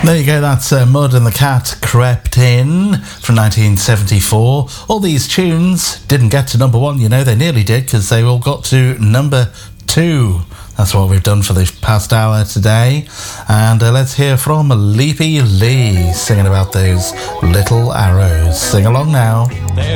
There you go, that's Mud and the Cat Crept In from 1974. All these tunes didn't get to number one, you know, they nearly did because they all got to number two. That's what we've done for the past hour today. And let's hear from Leapy Lee singing about those little arrows. Sing along now.